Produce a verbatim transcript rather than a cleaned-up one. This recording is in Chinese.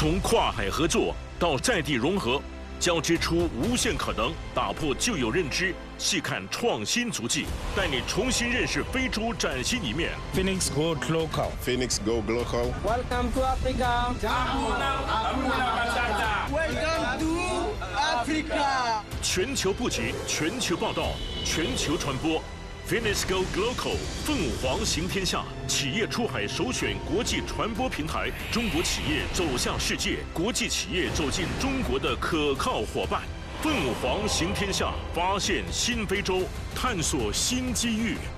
从跨海合作到在地融合，交织出无限可能，打破旧有认知，细看创新足迹，带你重新认識非洲崭新一面。 Phoenix Go Global. Phoenix Go Global. Welcome to Africa. Welcome to Africa. 全球布局，全球报道，全球传播。Phoenix Go Global， 凤凰行天下，企业出海首选国际传播平台，中国企业走向世界，国际企业走进中国的可靠伙伴。凤凰行天下，发现新非洲，探索新机遇。